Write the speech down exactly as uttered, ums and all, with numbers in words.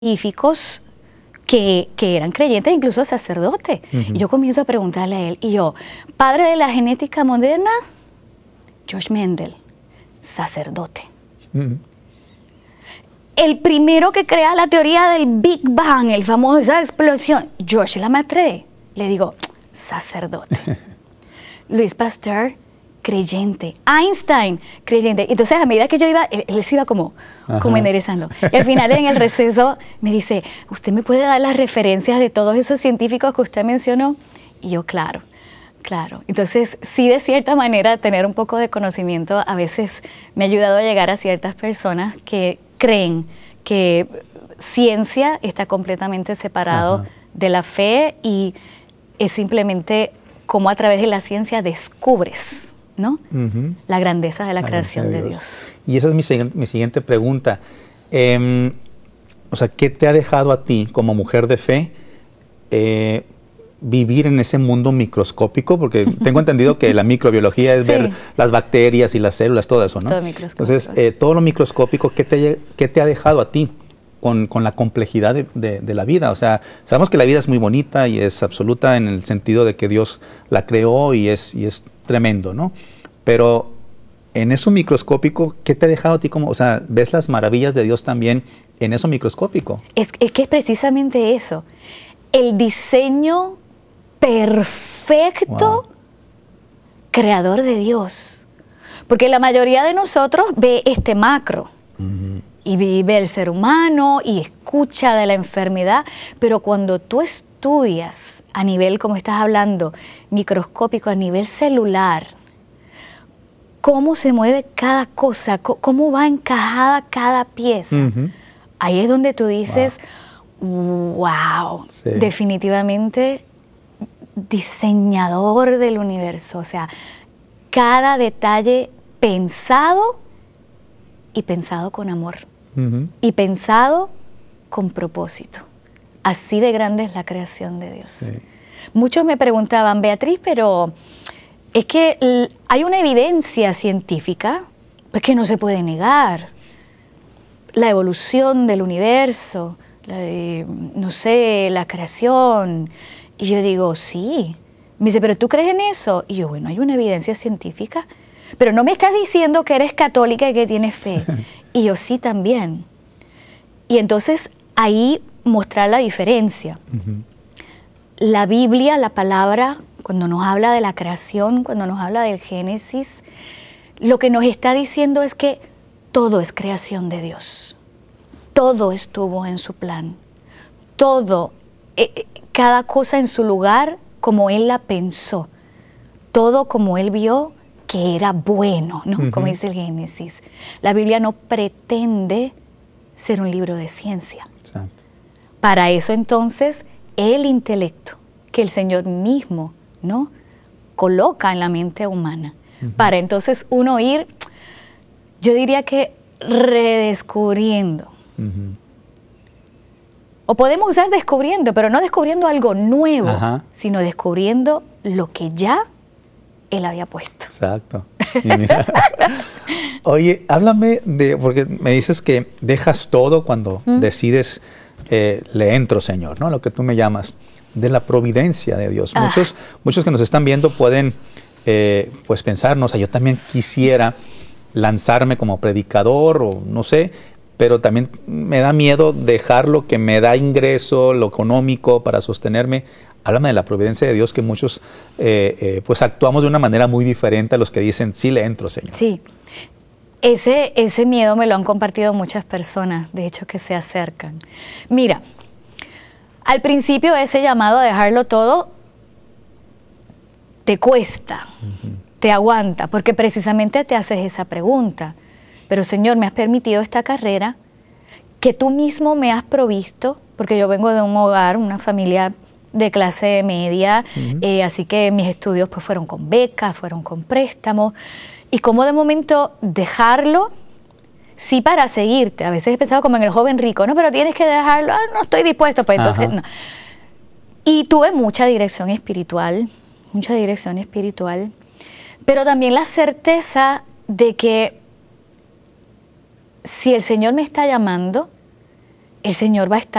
científicos que, que eran creyentes, incluso sacerdotes. Uh-huh. Y yo comienzo a preguntarle a él, y yo, padre de la genética moderna, George Mendel, sacerdote. Uh-huh. El primero que crea la teoría del Big Bang, el famosa explosión, George Lemaitre, le digo, sacerdote. Luis Pasteur, creyente. Einstein, creyente. Entonces, a medida que yo iba, él, él se iba como, como enderezando. Y al final, en el receso, me dice, ¿usted me puede dar las referencias de todos esos científicos que usted mencionó? Y yo, claro, claro. Entonces, sí, de cierta manera, tener un poco de conocimiento a veces me ha ayudado a llegar a ciertas personas que creen que ciencia está completamente separado Ajá. de la fe, y es simplemente como a través de la ciencia descubres, ¿no? Uh-huh. La grandeza de la, la creación de Dios. Dios. Y esa es mi, mi siguiente pregunta. Eh, o sea, ¿qué te ha dejado a ti como mujer de fe eh, vivir en ese mundo microscópico? Porque tengo entendido que la microbiología es sí. ver las bacterias y las células, todo eso, ¿no? Todo microscópico. Entonces, eh, todo lo microscópico, ¿qué te, qué te ha dejado a ti con, con la complejidad de, de, de la vida? O sea, sabemos que la vida es muy bonita y es absoluta en el sentido de que Dios la creó y es, y es tremendo, ¿no? Pero en eso microscópico, ¿qué te ha dejado a ti? Como, o sea, ¿ves las maravillas de Dios también en eso microscópico? Es, es que es precisamente eso. El diseño perfecto, wow. creador de Dios. Porque la mayoría de nosotros ve este macro. Uh-huh. Y vive el ser humano y escucha de la enfermedad, pero cuando tú estudias a nivel, como estás hablando, microscópico, a nivel celular, cómo se mueve cada cosa, cómo va encajada cada pieza, uh-huh. ahí es donde tú dices, wow, wow sí. definitivamente diseñador del universo. O sea, cada detalle pensado y pensado con amor. Uh-huh. Y pensado con propósito. Así de grande es la creación de Dios. Sí. Muchos me preguntaban, Beatriz, pero es que l- hay una evidencia científica pues, que no se puede negar. La evolución del universo, la de, no sé, la creación. Y yo digo, sí. Me dice, ¿pero tú crees en eso? Y yo, bueno, hay una evidencia científica. Pero no me estás diciendo que eres católica y que tienes fe. Y yo, sí, también. Y entonces ahí mostrar la diferencia. Uh-huh. La Biblia, la palabra, cuando nos habla de la creación, cuando nos habla del Génesis, lo que nos está diciendo es que todo es creación de Dios. Todo estuvo en su plan. Todo, eh, cada cosa en su lugar como Él la pensó. Todo como Él vio que era bueno, ¿no? Uh-huh. Como dice el Génesis. La Biblia no pretende ser un libro de ciencia. Exacto. Para eso entonces el intelecto que el Señor mismo, ¿no?, coloca en la mente humana. Uh-huh. Para entonces uno ir, yo diría que redescubriendo. Uh-huh. O podemos usar descubriendo, pero no descubriendo algo nuevo, uh-huh. sino descubriendo lo que ya Él había puesto. Exacto. Mira. Oye, háblame de, porque me dices que dejas todo cuando ¿Mm? decides, eh, le entro, Señor, ¿no? Lo que tú me llamas, de la providencia de Dios. Ah. Muchos, muchos que nos están viendo pueden, eh, pues pensar, no, o sea, yo también quisiera lanzarme como predicador o no sé, pero también me da miedo dejar lo que me da ingreso, lo económico para sostenerme. Háblame de la providencia de Dios, que muchos eh, eh, pues actuamos de una manera muy diferente a los que dicen, sí le entro, Señor. Sí, ese, ese miedo me lo han compartido muchas personas, de hecho, que se acercan. Mira, al principio ese llamado a dejarlo todo te cuesta, uh-huh. te aguanta, porque precisamente te haces esa pregunta. Pero, Señor, me has permitido esta carrera que tú mismo me has provisto, porque yo vengo de un hogar, una familia de clase media, uh-huh. eh, así que mis estudios pues fueron con becas, fueron con préstamos, y como de momento dejarlo, sí, para seguirte. A veces he pensado como en el joven rico, no, pero tienes que dejarlo, ah, no estoy dispuesto, pues entonces Ajá. no. Y tuve mucha dirección espiritual, mucha dirección espiritual, pero también la certeza de que si el Señor me está llamando, el Señor va a estar